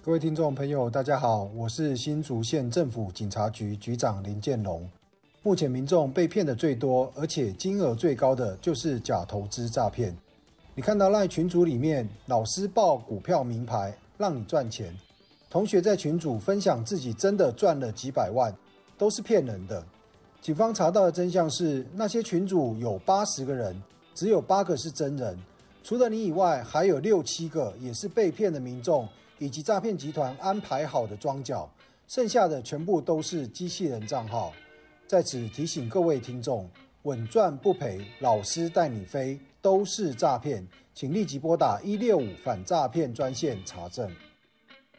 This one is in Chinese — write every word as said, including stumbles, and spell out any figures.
各位听众朋友，大家好，我是新竹县政府警察局局长林建龙。目前民众被骗的最多，而且金额最高的就是假投资诈骗。你看到赖群组里面，老师报股票名牌让你赚钱，同学在群组分享自己真的赚了几百万，都是骗人的。警方查到的真相是，那些群组有八十个人，只有八个是真人。除了你以外，还有六七个也是被骗的民众以及诈骗集团安排好的庄脚，剩下的全部都是机器人账号。在此提醒各位听众，稳赚不赔，老师带你飞，都是诈骗，请立即拨打一六五反诈骗专线查证。